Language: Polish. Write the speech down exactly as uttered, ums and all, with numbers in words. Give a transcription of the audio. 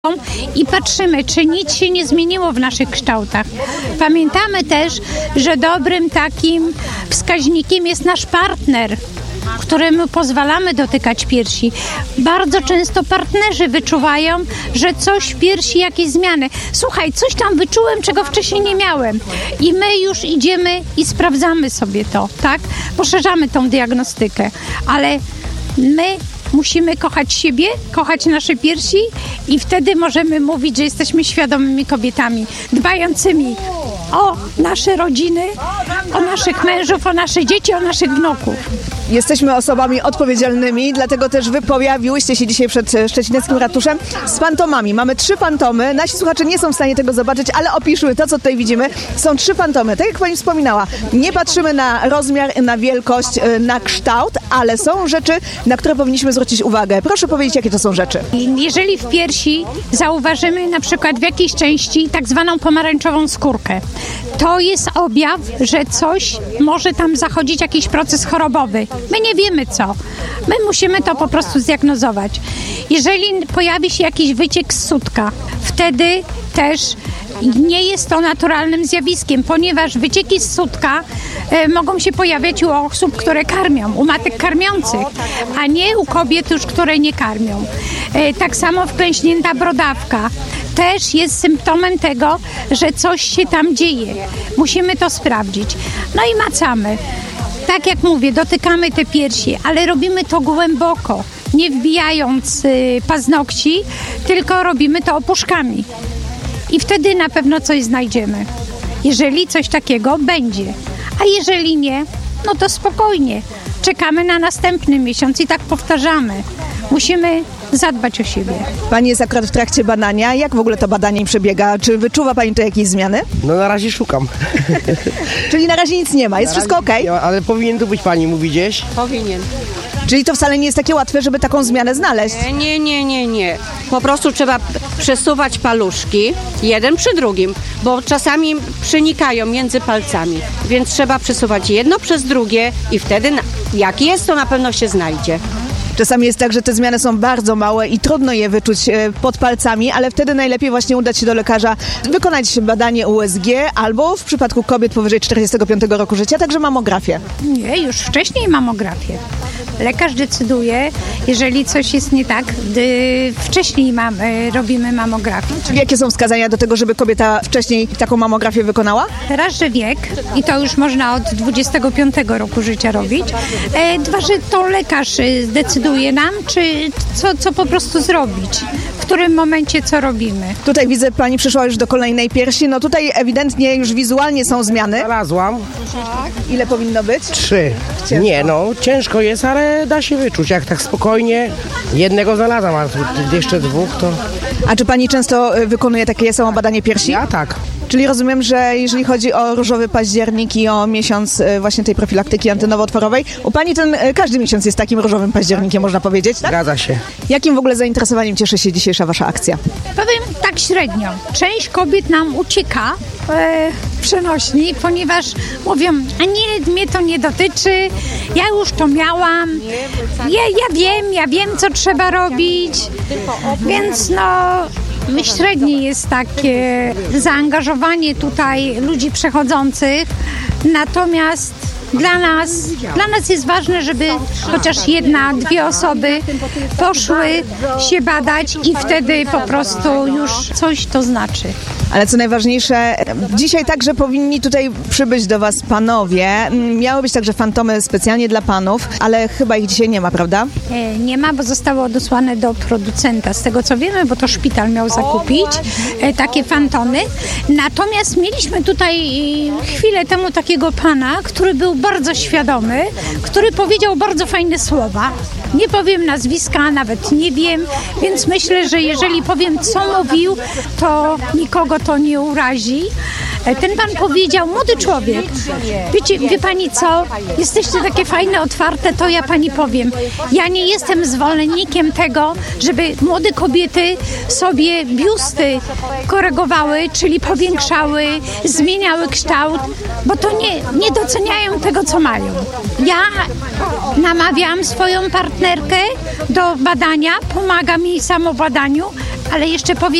I patrzymy, czy nic się nie zmieniło w naszych kształtach. Pamiętamy też, że dobrym takim wskaźnikiem jest nasz partner, któremu pozwalamy dotykać piersi. Bardzo często partnerzy wyczuwają, że coś w piersi, jakieś zmiany. Słuchaj, coś tam wyczułem, czego wcześniej nie miałem. I my już idziemy i sprawdzamy sobie to, tak? Poszerzamy tą diagnostykę, ale my musimy kochać siebie, kochać nasze piersi i wtedy możemy mówić, że jesteśmy świadomymi kobietami, dbającymi o nasze rodziny, o naszych mężów, o nasze dzieci, o naszych wnuków. Jesteśmy osobami odpowiedzialnymi, dlatego też wy pojawiłyście się dzisiaj przed szczecineckim ratuszem z fantomami. Mamy trzy fantomy. Nasi słuchacze nie są w stanie tego zobaczyć, ale opiszmy to, co tutaj widzimy. Są trzy fantomy. Tak jak pani wspominała, nie patrzymy na rozmiar, na wielkość, na kształt, ale są rzeczy, na które powinniśmy zwrócić uwagę. Proszę powiedzieć, jakie to są rzeczy. Jeżeli w piersi zauważymy na przykład w jakiejś części tak zwaną pomarańczową skórkę, to jest objaw, że coś może tam zachodzić, jakiś proces chorobowy. My nie wiemy co. My musimy to po prostu zdiagnozować. Jeżeli pojawi się jakiś wyciek z sutka, wtedy też nie jest to naturalnym zjawiskiem, ponieważ wycieki z sutka e, mogą się pojawiać u osób, które karmią, u matek karmiących, a nie u kobiet już, które nie karmią. E, tak samo wklęśnięta brodawka też jest symptomem tego, że coś się tam dzieje. Musimy to sprawdzić. No i macamy. Tak jak mówię, dotykamy te piersi, ale robimy to głęboko, nie wbijając y, paznokci, tylko robimy to opuszkami. I wtedy na pewno coś znajdziemy, jeżeli coś takiego będzie. A jeżeli nie, no to spokojnie. Czekamy na następny miesiąc i tak powtarzamy. Musimy zadbać o siebie. Pani jest akurat w trakcie badania. Jak w ogóle to badanie przebiega? Czy wyczuwa pani tu jakieś zmiany? No na razie szukam. Czyli na razie nic nie ma, jest wszystko okej? Okay? Ale powinien tu być pani, mówi gdzieś? Powinien. Czyli to wcale nie jest takie łatwe, żeby taką zmianę znaleźć? Nie, nie, nie, nie. Po prostu trzeba przesuwać paluszki, jeden przy drugim, bo czasami przenikają między palcami, więc trzeba przesuwać jedno przez drugie i wtedy, jak jest, to na pewno się znajdzie. Czasami jest tak, że te zmiany są bardzo małe i trudno je wyczuć pod palcami, ale wtedy najlepiej właśnie udać się do lekarza, wykonać badanie U S G albo w przypadku kobiet powyżej czterdziestego piątego roku życia, także mamografię. Nie, już wcześniej mamografię. Lekarz decyduje, jeżeli coś jest nie tak, gdy wcześniej mamy, robimy mamografię. Czyli jakie są wskazania do tego, żeby kobieta wcześniej taką mamografię wykonała? Raz, że wiek i to już można od dwudziestego piątego roku życia robić. E, dwa, że to lekarz decyduje nam, czy co, co po prostu zrobić, w którym momencie co robimy. Tutaj widzę, pani przyszła już do kolejnej piersi, no tutaj ewidentnie już wizualnie są zmiany. Znalazłam. Ile powinno być? Trzy. Nie no, ciężko jest, ale da się wyczuć, jak tak spokojnie. Jednego znalazłam, a tu jeszcze dwóch to... A czy pani często wykonuje takie samo badanie piersi? Ja tak. Czyli rozumiem, że jeżeli chodzi o różowy październik i o miesiąc właśnie tej profilaktyki antynowotworowej, u pani ten każdy miesiąc jest takim różowym październikiem, można powiedzieć, tak? Zgadza się. Jakim w ogóle zainteresowaniem cieszy się dzisiejsza wasza akcja? Powiem tak średnio. Część kobiet nam ucieka e, przenośni, ponieważ mówią, a nie, mnie to nie dotyczy, ja już to miałam, ja, ja wiem, ja wiem, co trzeba robić, więc no... Średnie jest takie zaangażowanie tutaj ludzi przechodzących, natomiast dla nas, dla nas jest ważne, żeby chociaż jedna, dwie osoby poszły się badać i wtedy po prostu już coś to znaczy. Ale co najważniejsze, dzisiaj także powinni tutaj przybyć do was panowie. Miały być także fantomy specjalnie dla panów, ale chyba ich dzisiaj nie ma, prawda? E, nie ma, bo zostało odesłane do producenta. Z tego co wiemy, bo to szpital miał zakupić e, takie fantony. Natomiast mieliśmy tutaj e, chwilę temu takiego pana, który był bardzo świadomy, który powiedział bardzo fajne słowa. Nie powiem nazwiska, nawet nie wiem, więc myślę, że jeżeli powiem, co mówił, to nikogo to nie urazi. Ten pan powiedział, młody człowiek, wiecie, wie pani co, jesteście takie fajne, otwarte, to ja pani powiem, ja nie jestem zwolennikiem tego, żeby młode kobiety sobie biusty korygowały, czyli powiększały, zmieniały kształt, bo to nie, nie doceniają tego, co mają. Ja namawiam swoją partnerkę do badania, pomaga mi samobadaniu, Ale jeszcze powiem